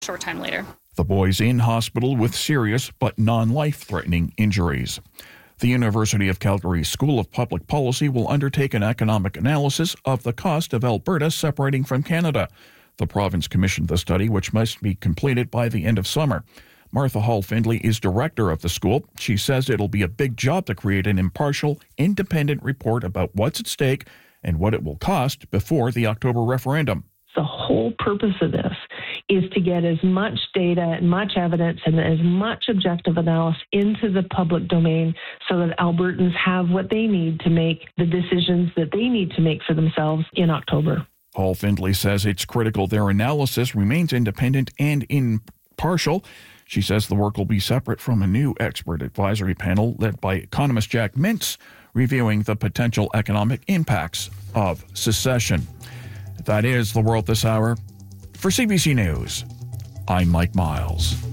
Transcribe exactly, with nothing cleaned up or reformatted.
short time later. The boy's in hospital with serious but non-life-threatening injuries. The University of Calgary School of Public Policy will undertake an economic analysis of the cost of Alberta separating from Canada. The province commissioned the study, which must be completed by the end of summer. Martha Hall-Findlay is director of the school. She says it'll be a big job to create an impartial, independent report about what's at stake and what it will cost before the October referendum. The whole purpose of this is to get as much data and much evidence and as much objective analysis into the public domain so that Albertans have what they need to make the decisions that they need to make for themselves in October. Hall-Findlay says it's critical their analysis remains independent and impartial. She says the work will be separate from a new expert advisory panel led by economist Jack Mintz, reviewing the potential economic impacts of secession. That is the world this hour. For C B C News, I'm Mike Miles.